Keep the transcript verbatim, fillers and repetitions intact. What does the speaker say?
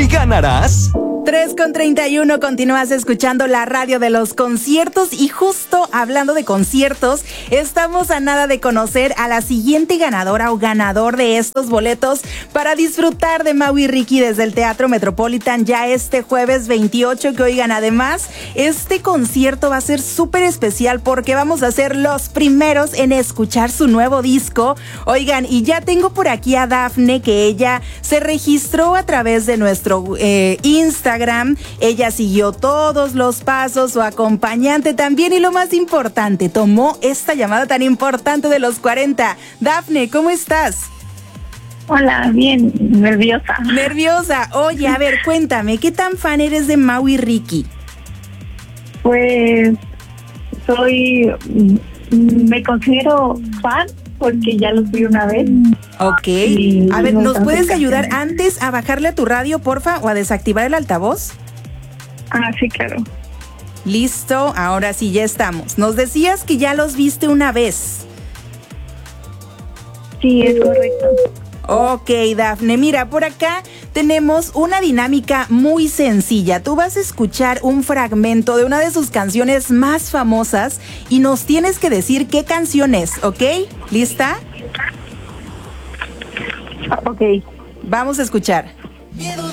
¿Hoy ganarás? tres con treinta y uno, continúas escuchando la radio de los conciertos y justo hablando de conciertos, estamos a nada de conocer a la siguiente ganadora o ganador de estos boletos para disfrutar de Mau y Ricky desde el Teatro Metropolitan ya este jueves veintiocho, que oigan, además, este concierto va a ser súper especial porque vamos a ser los primeros en escuchar su nuevo disco. Oigan, y ya tengo por aquí a Dafne, que ella se registró a través de nuestro eh, Instagram. Ella siguió todos los pasos, su acompañante también, y lo más importante, tomó esta llamada tan importante de los cuarenta. Dafne, ¿cómo estás? Hola, bien, nerviosa. Nerviosa. Oye, a ver, cuéntame, ¿qué tan fan eres de Mau y Ricky? Pues soy, me considero fan porque ya los vi una vez. Ok. Y a ver, ¿nos puedes ayudar canciones. antes a bajarle a tu radio, porfa, o a desactivar el altavoz? Ah, sí, claro. Listo, ahora sí, ya estamos. Nos decías que ya los viste una vez. Sí, es correcto. Ok, Dafne, mira, por acá tenemos una dinámica muy sencilla. Tú vas a escuchar un fragmento de una de sus canciones más famosas y nos tienes que decir qué canción es, ¿ok? ¿Lista? Ah, ok. Vamos a escuchar. Miedo